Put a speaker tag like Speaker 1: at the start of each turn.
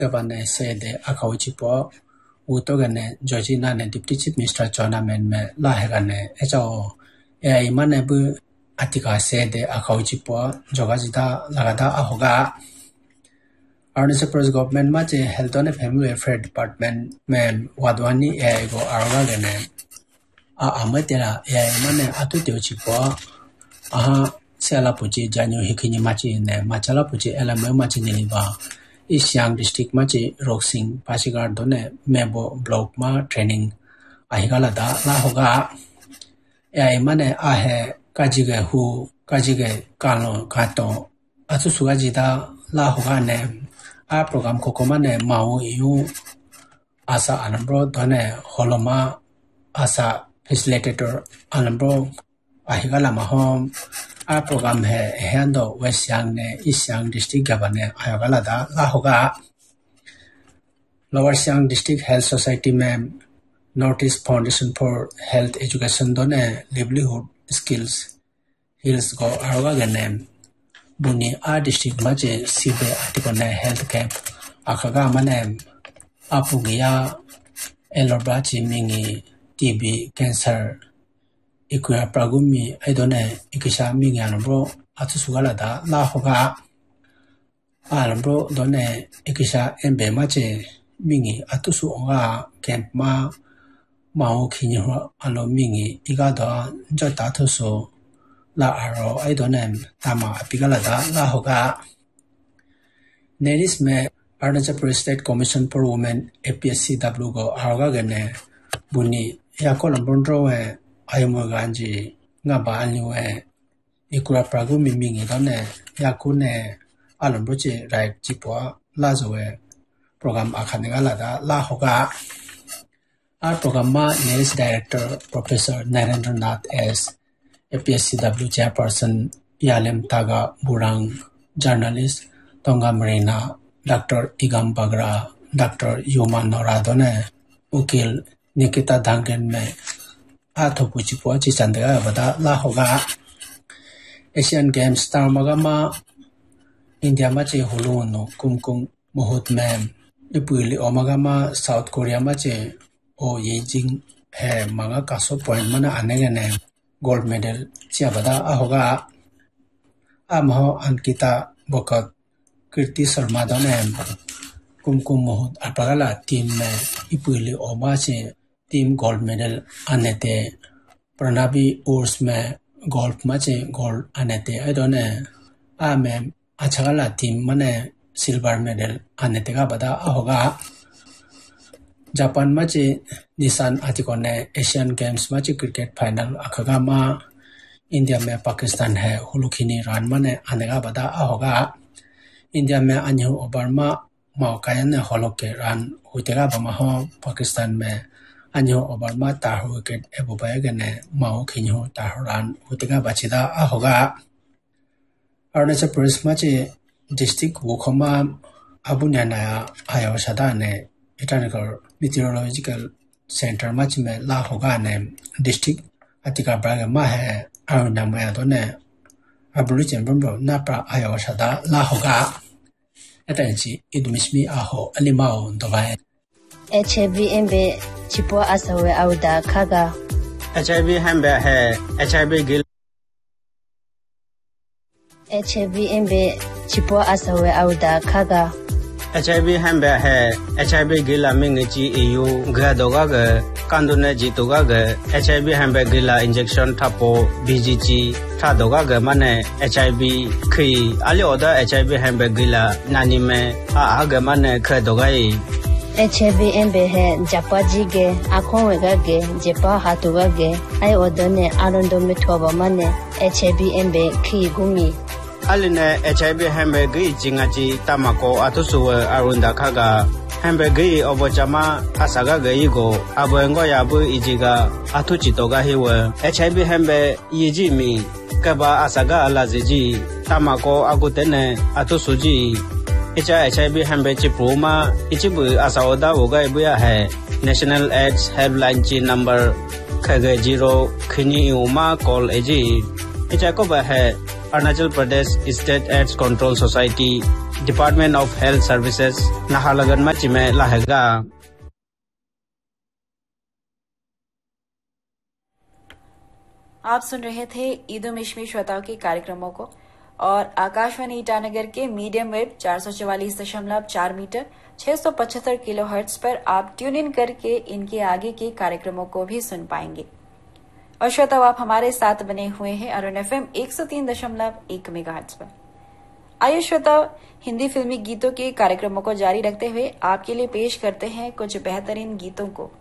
Speaker 1: governor said the Akauchipo Utogane Georgina and Deputy Chief Minister Jonamen me Lahegane Ejo Imanebu Atika said the Akauchipo Jogazita Lagada Ahoga Arunachal Pradesh government mache health and family welfare department men wadwani ego arogane amatera mane atutio chipo aha sela puji janyo hikini machi ne machala puji elame machi niliba East Siang district machi Roksing Pasigar done mebo block ma training ahigala da la hoga mane ahe kajige hu kajige kalo kato atusugaji da la hoga ne a program kokomane mau yu asa anambro done holoma asa facilitator anambro ahigala mahom a program hai hando West Siang ne East Siang district governor ahigala da la hoga Lower Siang district health society में Northeast Foundation for Health Education done livelihood skills hills go ahoga gane Buni a district maje sibe atikone health camp akaga mane apugia elorbachi mingi TB cancer ikuya pragumi aidone ikisha mingi anambro atusugala da la hoga alambro done ikisha embe maje mingi atusu onga camp ma mao kinyo alo mingi igada jota tusu La aro I don't tama pigalada la hoga Neris me Arunachal Pradesh State Commission for Women APSCW go aroga gane buni yakol bondro e ayumo ganji ngaba anyu e ikura pragu mimingi done yakune alomboche right chipwa la zoe program akhanegala la hoga our program ma Neris Director Professor Narendra Nath S APSCW Chairperson Yalem Taga Burang, Journalist Tonga Marina, Dr. Igam Bagra, Dr. Yuma Noradone, Ukil Nikita Dangan Me, Athopuchipo Chichandega Vada La Hoga, Asian Games Star Magama, India Machi Huluno, Kumkum Muhut Mem, Ipuili Omagama, South Korea Machi, O Yijing, He Manga Kaso Point Mana Anegane. Gold medal Chiabada ahoga Amho Ankita Bokat Kirti Sharma donem Kumkum Mohud Apagala team me Ipuili Omache team gold medal anete Pranabi Urs me golf mache gold anete Adone Amem Achagala team mane silver medal anete bada ahoga Japan machi Nissan Atikone Asian Games machi cricket final akagama India में पाकिस्तान है हुलुखिनी run मने आनेगा बदा ahoga India में अन्य over में मौकायन ने होलोके run हुतेगा बमा हो पाकिस्तान में अन्य ओवर में तार विकेट एबुबायगे ने मौखिनी हो तार run हुतेगा बचिदा ahoga Arunachal Pradesh machi district वोखमा अबुन्याना आयो सदा ने Botanical Meteorological Center much me la hoga ne district atika braga ma hai aruna ma done aboriginal bro napra ayo shada la hoga atanchi idmismi aho alimao dobai
Speaker 2: HIVMB chipo asawe auda khaga
Speaker 3: HIV hambe hai HIV gil
Speaker 2: HIVMB chipo asawe auda khaga
Speaker 3: HIV hambe hai HIV gila mingi EU gadoga ga kandune jitoga ga HIV hambe gila injection thapo BGG thadoga ga mane HIV khi ali oda HIV hambe gila nani me aga mane khadoga yi
Speaker 2: HIVMB hai japa ji ge akhon wega ge jepa hatuga ge ai odone arondo mithoba mane HIVMB khi gumi
Speaker 3: Aline HIV hamburger jingaji tamako atusuwe arunda kaga hamburger obojama asaga geigo aboengo yabu ijiga atuchitoga hiwe HIV hambe yijimi kaba asaga alaziji tamako agutene atusuji HIV hambe chipruma ichibu asaoda woga ibuya hai National AIDS Helpline number kage 0 khini uma call eji ichako ba hai Arunachal Pradesh State AIDS Control Society department of health services Naharlagun मची में लाहेगा।
Speaker 4: आप सुन रहे थे ईदो मिश्मी श्रोताओं के कार्यक्रमों को और आकाशवाणी ईटानगर के मीडियम वेव 444.4 मीटर 675 किलोहर्ट्ज पर आप ट्यून इन करके इनके आगे के कार्यक्रमों को भी सुन पाएंगे। और श्रोताओं, आप हमारे साथ बने हुए हैं अरुण एफएम 103.1 मेगाहर्ट्ज पर। आइए श्रोताओं, हिंदी फिल्मी गीतों के कार्यक्रमों को जारी रखते हुए आपके लिए पेश करते हैं कुछ बेहतरीन गीतों को।